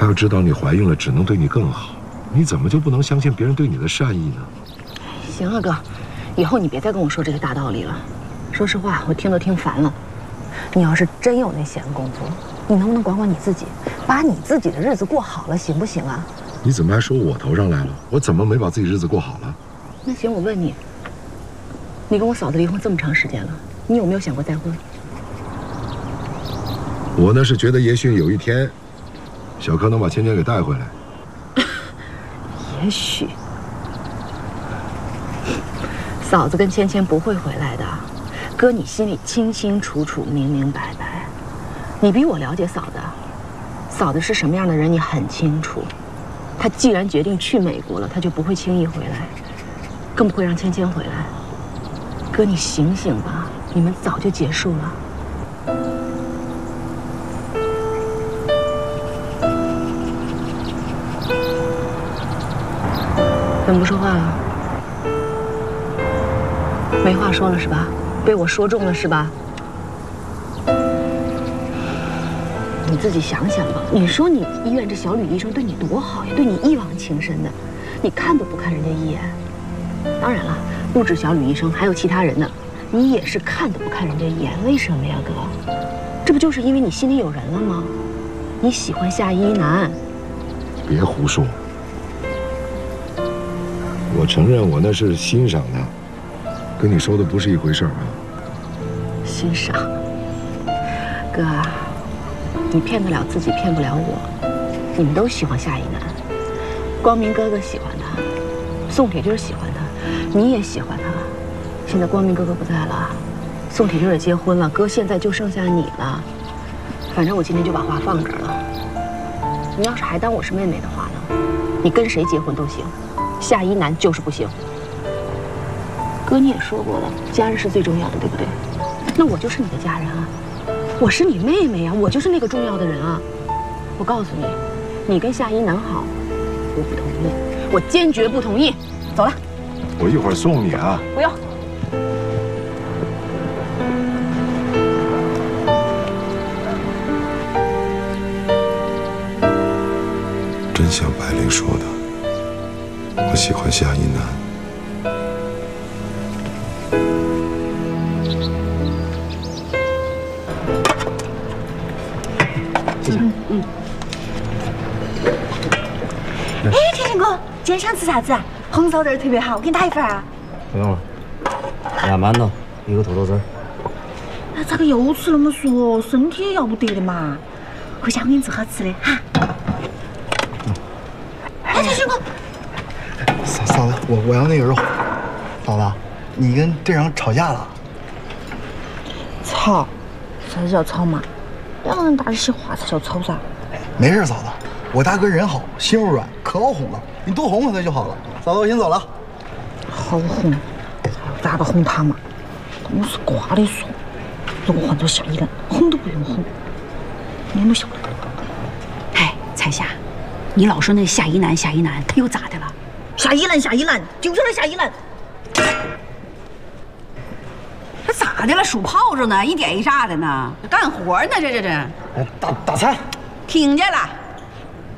要知道你怀孕了，只能对你更好，你怎么就不能相信别人对你的善意呢？ 行了，哥，以后你别再跟我说这些大道理了。说实话，我听都听烦了。你要是真有那闲工夫，你能不能管管你自己，把你自己的日子过好了，行不行啊？ 你怎么还说我头上来了？我怎么没把自己日子过好了？ 那行，我问你，你跟我嫂子离婚这么长时间了，你有没有想过再婚？ 我呢是觉得，也许有一天，小柯能把芊芊给带回来。 也许，嫂子跟芊芊不会回来的，哥，你心里清清楚楚、明明白白。你比我了解嫂子，嫂子是什么样的人，你很清楚。她既然决定去美国了，她就不会轻易回来，更不会让芊芊回来。哥，你醒醒吧，你们早就结束了。怎么不说话了？没话说了是吧？被我说中了是吧？你自己想想吧。你说你医院这小吕医生对你多好呀，对你一往情深的，你看都不看人家一眼。当然了，不止小吕医生，还有其他人呢，你也是看都不看人家一眼。为什么呀，哥？这不就是因为你心里有人了吗？你喜欢夏一楠。 别胡说。我承认我那是欣赏他，跟你说的不是一回事啊。 欣赏，哥，你骗得了自己，骗不了我。你们都喜欢夏一楠，光明哥哥喜欢他，宋铁军喜欢他，你也喜欢他。现在光明哥哥不在了，宋铁军也结婚了，哥现在就剩下你了。反正我今天就把话放这儿了。你要是还当我是妹妹的话呢，你跟谁结婚都行。夏一楠就是不行。哥，你也说过了，家人是最重要的，对不对？那我就是你的家人啊，我是你妹妹啊，我就是那个重要的人啊。我告诉你，你跟夏一楠好，我不同意，我坚决不同意。走了。 我一会儿送你啊。 不用。 真像白灵说的。我喜欢夏一楠。 谢谢。哎，天天哥，今天想吃啥子啊？红烧肉特别好，我给你打一份啊。 不用了，俩馒头，一个土豆丝儿。 那咋个又吃那么素？身体也要不得的嘛。回家我给你做好吃的哈。哎，天天哥。 嫂子，我要那个肉。嫂子，你跟队长吵架了？ 吵？啥叫吵嘛？两个人打起话才叫吵噻。 没事，嫂子，我大哥人好，心肉软，可好哄了，你多哄哄他就好了。嫂子，我先走了。 好哄？咋个哄他嘛？我是瓜的说，如果换做夏一楠，哄都不用哄，你没晓得。 哎，彩霞，你老说那夏一楠，他又咋的了？ 夏一楠，就是那夏一楠。 他咋的了？数炮仗呢？一点一炸的呢？干活呢？这。 哎，打菜。 听见了。